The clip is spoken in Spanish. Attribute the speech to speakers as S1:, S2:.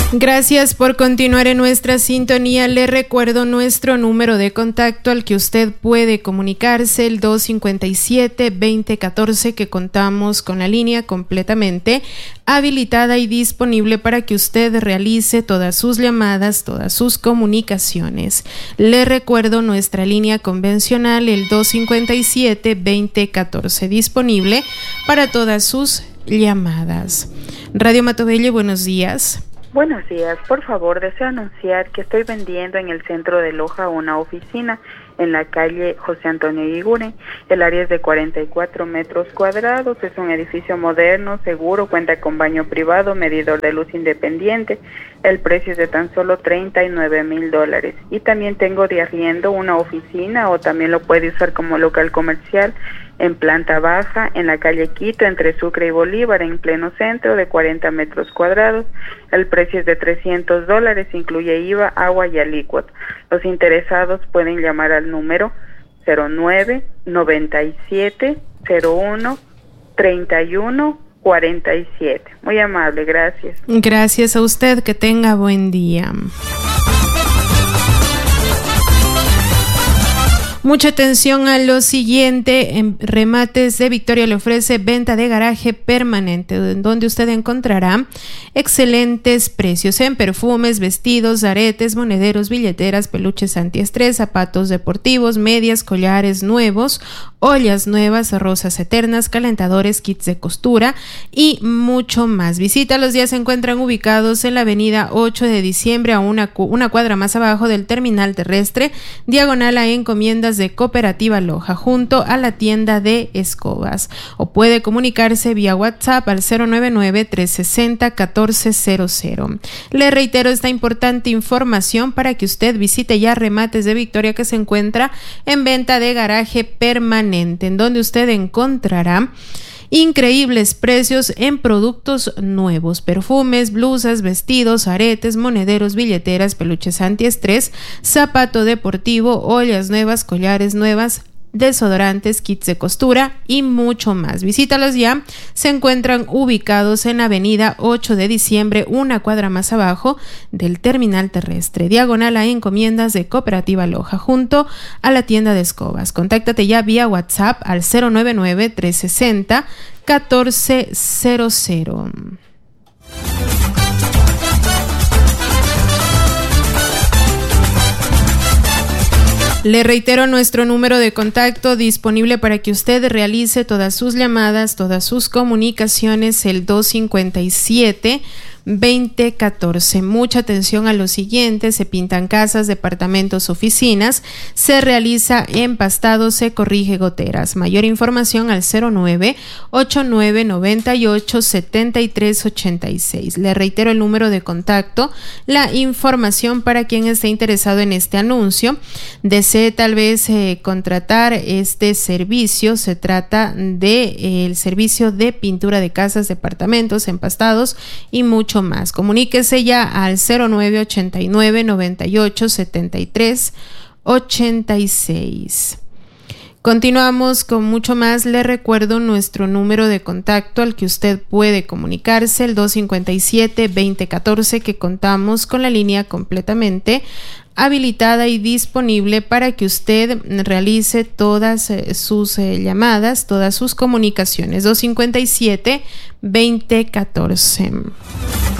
S1: Gracias por continuar en nuestra sintonía. Le recuerdo nuestro número de contacto al que usted puede comunicarse, el 257-2014, que contamos con la línea completamente habilitada y disponible para que usted realice todas sus llamadas, todas sus comunicaciones. Le recuerdo nuestra línea convencional, el 257-2014, disponible para todas sus llamadas. Radio Matobelle, buenos días.
S2: Buenos días, por favor, deseo anunciar que estoy vendiendo en el centro de Loja una oficina en la calle José Antonio Yguren. El área es de 44 metros cuadrados, es un edificio moderno, seguro, cuenta con baño privado, medidor de luz independiente. El precio es de tan solo $39,000. Y también tengo de arriendo una oficina, o también lo puede usar como local comercial, en planta baja, en la calle Quito, entre Sucre y Bolívar, en pleno centro, de 40 metros cuadrados. El precio es de $300, incluye IVA, agua y alícuota. Los interesados pueden llamar al número 09-97-01-31-47. Muy amable, gracias.
S1: Gracias a usted, que tenga buen día. Mucha atención a lo siguiente. En Remates de Victoria le ofrece venta de garaje permanente, donde usted encontrará excelentes precios en perfumes, vestidos, aretes, monederos, billeteras, peluches antiestrés, zapatos deportivos, medias, collares nuevos, ollas nuevas, rosas eternas, calentadores, kits de costura y mucho más. Visítalos, ya se encuentran ubicados en la avenida 8 de diciembre, a una cuadra más abajo del terminal terrestre, diagonal a encomiendas de Cooperativa Loja, junto a la tienda de escobas. O puede comunicarse vía WhatsApp al 099-360-1400. Le reitero esta importante información para que usted visite ya Remates de Victoria, que se encuentra en venta de garaje permanente, en donde usted encontrará increíbles precios en productos nuevos: perfumes, blusas, vestidos, aretes, monederos, billeteras, peluches antiestrés, zapato deportivo, ollas nuevas, collares nuevas, desodorantes, kits de costura y mucho más. Visítalos ya. Se encuentran ubicados en avenida 8 de diciembre, una cuadra más abajo del terminal terrestre, diagonal a encomiendas de Cooperativa Loja, junto a la tienda de escobas. Contáctate ya vía WhatsApp al 099-360-1400. Le reitero nuestro número de contacto disponible para que usted realice todas sus llamadas, todas sus comunicaciones, el 257-2014. Mucha atención a lo siguiente: se pintan casas, departamentos, oficinas, se realiza empastado, se corrige goteras. Mayor información al 09-8998-7386. Le reitero el número de contacto, la información para quien esté interesado en este anuncio, desee tal vez contratar este servicio. Se trata de el servicio de pintura de casas, departamentos, empastados y mucho más. Comuníquese ya al 09-89-98-73-86. Continuamos con mucho más. Le recuerdo nuestro número de contacto al que usted puede comunicarse, el 257-2014, que contamos con la línea completamente habilitada y disponible para que usted realice todas sus llamadas, todas sus comunicaciones. 257-2014.